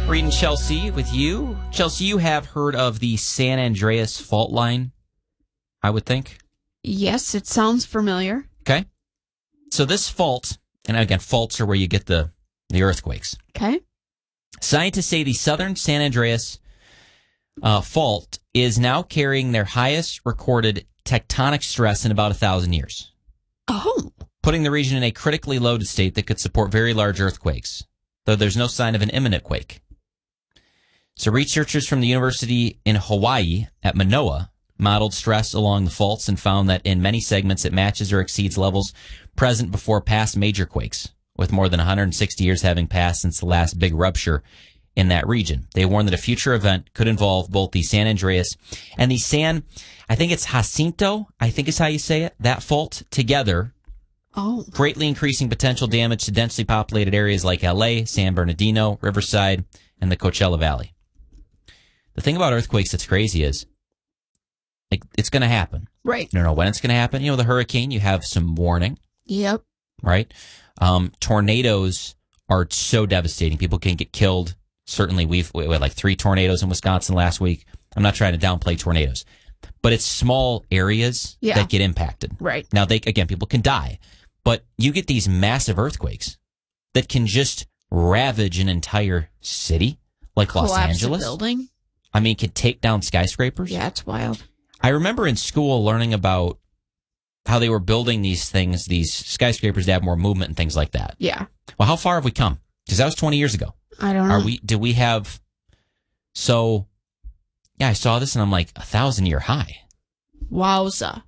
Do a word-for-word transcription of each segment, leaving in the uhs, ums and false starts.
Reading Chelsea with you. Chelsea, you have heard of the San Andreas fault line, I would think. Yes, it sounds familiar. Okay. So this fault, and again, faults are where you get the, the earthquakes. Okay. Scientists say the southern San Andreas uh, fault is now carrying their highest recorded tectonic stress in about a thousand years. Oh. Putting the region in a critically loaded state that could support very large earthquakes, though there's no sign of an imminent quake. So researchers from the University in Hawaii at Manoa modeled stress along the faults and found that in many segments it matches or exceeds levels present before past major quakes, with more than one hundred sixty years having passed since the last big rupture in that region. They warned that a future event could involve both the San Andreas and the San, I think it's Jacinto, I think is how you say it, that fault together, oh. greatly increasing potential damage to densely populated areas like L A, San Bernardino, Riverside, and the Coachella Valley. The thing about earthquakes that's crazy is like, it's going to happen. Right. You don't know when it's going to happen. You know, the hurricane, you have some warning. Yep. Right? Um, tornadoes are so devastating. People can get killed. Certainly, we've we had like three tornadoes in Wisconsin last week. I'm not trying to downplay tornadoes, but it's small areas yeah. that get impacted. Right. Now, they again, people can die, but you get these massive earthquakes that can just ravage an entire city, like Collapse Los Angeles. A building. I mean, could take down skyscrapers. Yeah, it's wild. I remember in school learning about how they were building these things, these skyscrapers to have more movement and things like that. Yeah. Well, how far have we come? Because that was twenty years ago. I don't know. Are we? Do we have? So, yeah, I saw this and I'm like a thousand year high. Wowza.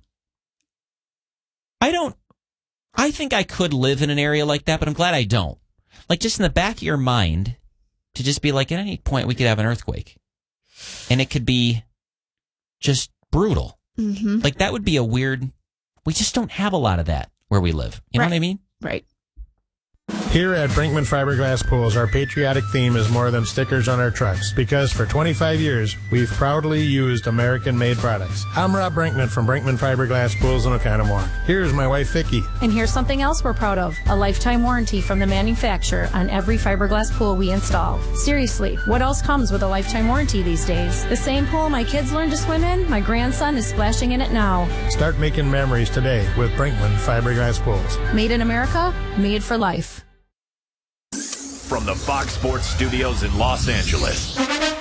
I don't. I think I could live in an area like that, but I'm glad I don't. Like just in the back of your mind, to just be like, at any point we could have an earthquake, and it could be just brutal. Mm-hmm. Like that would be a weird. We just don't have a lot of that where we live. You know right. what I mean? Right. Here at Brinkman Fiberglass Pools, our patriotic theme is more than stickers on our trucks, because for twenty-five years, we've proudly used American-made products. I'm Rob Brinkman from Brinkman Fiberglass Pools in Oconomowoc. Here's my wife, Vicki. And here's something else we're proud of, a lifetime warranty from the manufacturer on every fiberglass pool we install. Seriously, what else comes with a lifetime warranty these days? The same pool my kids learned to swim in, my grandson is splashing in it now. Start making memories today with Brinkman Fiberglass Pools. Made in America, made for life. From the Fox Sports Studios in Los Angeles,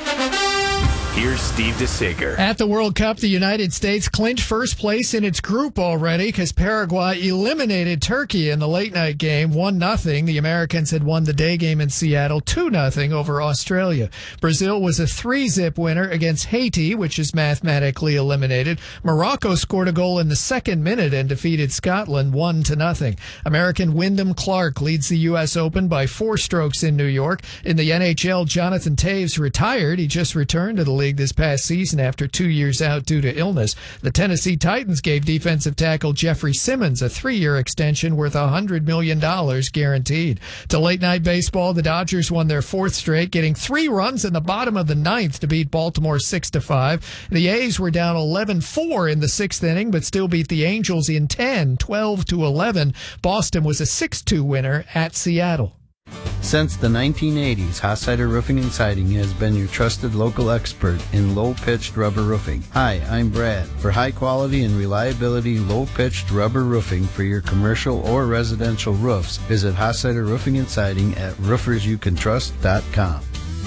here's Steve DeSager. At the World Cup, the United States clinched first place in its group already because Paraguay eliminated Turkey in the late-night game, one nothing. The Americans had won the day game in Seattle, two nothing over Australia. Brazil was a three-zip winner against Haiti, which is mathematically eliminated. Morocco scored a goal in the second minute and defeated Scotland, one to nothing. American Wyndham Clark leads the U S Open by four strokes in New York. In the N H L, Jonathan Toews retired. He just returned to the league this past season after two years out due to illness. The Tennessee Titans gave defensive tackle Jeffrey Simmons a three-year extension worth one hundred million dollars guaranteed. To late-night baseball, the Dodgers won their fourth straight, getting three runs in the bottom of the ninth to beat Baltimore six to five. The A's were down eleven four in the sixth inning, but still beat the Angels in ten, twelve to eleven. Boston was a six two winner at Seattle. Since the nineteen eighties, Hossider Roofing and Siding has been your trusted local expert in low-pitched rubber roofing. Hi, I'm Brad. For high quality and reliability low-pitched rubber roofing for your commercial or residential roofs, visit Hossider Roofing and Siding at roofers you can trust dot com.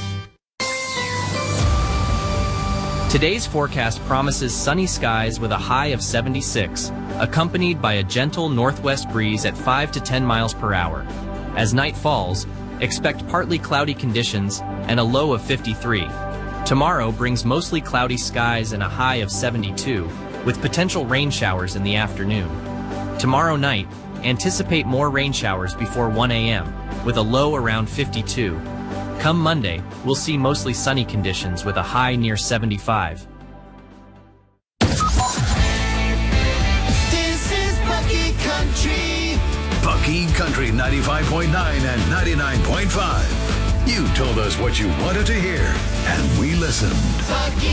Today's forecast promises sunny skies with a high of seventy-six, accompanied by a gentle northwest breeze at five to ten miles per hour. As night falls, expect partly cloudy conditions and a low of fifty-three. Tomorrow brings mostly cloudy skies and a high of seventy-two, with potential rain showers in the afternoon. Tomorrow night, anticipate more rain showers before one a m, with a low around fifty-two. Come Monday, we'll see mostly sunny conditions with a high near seventy-five. This is Bucky Country. Bucky Country ninety-five point nine and ninety-nine point five. You told us what you wanted to hear, and we listened. Bucky